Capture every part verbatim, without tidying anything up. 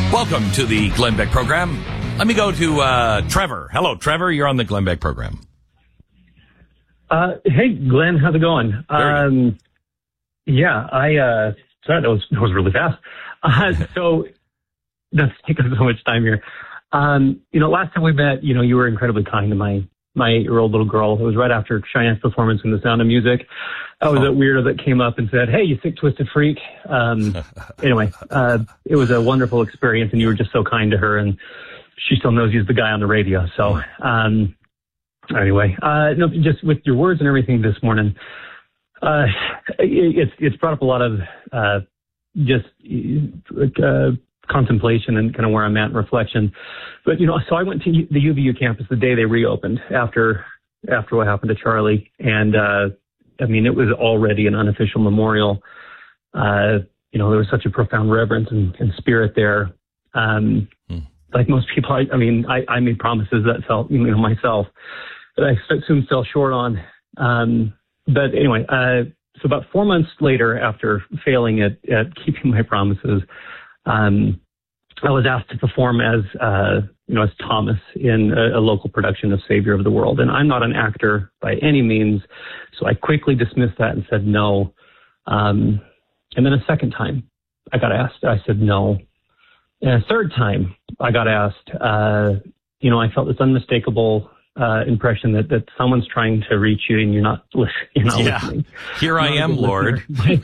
Welcome to the Glenn Beck program. Let me go to uh, Trevor. Hello, Trevor. You're on the Glenn Beck program. Uh, hey, Glenn. How's it going? Um, yeah, I, uh, sorry, that was, that was really fast. Uh, so that's taking so much time here. Um, you know, last time we met, you know, you were incredibly kind to my, my eight-year-old little girl. It was right after Cheyenne's performance in The Sound of Music. I was oh. that weirdo that came up and said, "Hey, you sick, twisted freak." Um, anyway, uh, it was a wonderful experience, and you were just so kind to her, and she still knows you're the guy on the radio. So, um, anyway, uh, no, just with your words and everything this morning, uh, it, it's, it's brought up a lot of, uh, just, uh, contemplation and kind of where I'm at in reflection. But, you know, so I went to the U V U campus the day they reopened after, after what happened to Charlie. And, uh, I mean, it was already an unofficial memorial. Uh, you know, there was such a profound reverence and, and spirit there. Um, hmm. Like most people, I, I mean, I, I made promises that felt, you know, myself that I soon fell short on. Um, but anyway, uh, so about four months later, after failing at, at keeping my promises, um, I was asked to perform as, uh, you know, as Thomas in a, a local production of Savior of the World. And I'm not an actor by any means, so I quickly dismissed that and said no. Um, and then a second time, I got asked. I said no. And a third time, I got asked. Uh, you know, I felt this unmistakable uh, impression that, that someone's trying to reach you and you're not, you're not yeah. listening. Here I am, Lord.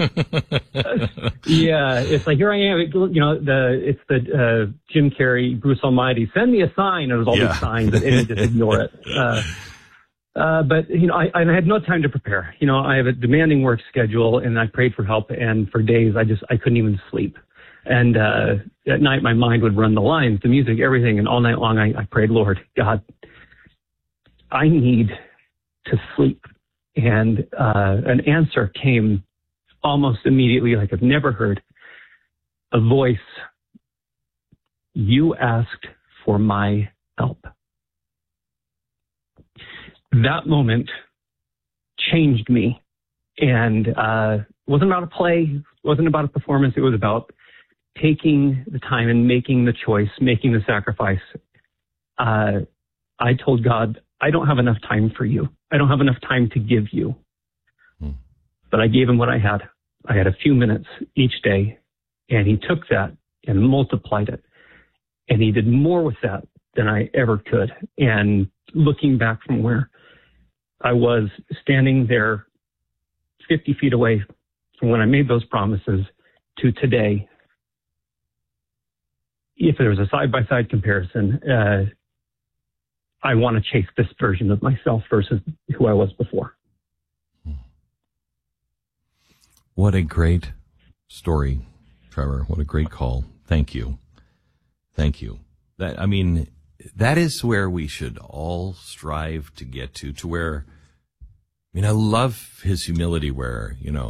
Yeah, it's like, here I am. You know, the it's the uh, Jim Carrey, Bruce Almighty, send me a sign. And it was all yeah. these signs, and I just ignore it. Uh, uh, but, you know, I, I had no time to prepare. You know, I have a demanding work schedule, and I prayed for help, and for days I just, I couldn't even sleep. And uh, at night, my mind would run the lines, the music, everything, and all night long I, I prayed, Lord, God, I need to sleep. And uh, an answer came almost immediately, like I've never heard. A voice, you asked for my help. That moment changed me. And uh, it wasn't about a play, it wasn't about a performance, it was about taking the time and making the choice, making the sacrifice. Uh, I told God, I don't have enough time for you. I don't have enough time to give you. Hmm. But I gave him what I had. I had a few minutes each day, and he took that and multiplied it. And he did more with that than I ever could. And looking back from where I was standing there fifty feet away from when I made those promises to today, if there was a side-by-side comparison, uh, I want to chase this version of myself versus who I was before. What a great story, Trevor. What a great call. Thank you. Thank you. That, I mean, that is where we should all strive to get to, to where, I mean, I love his humility where, you know,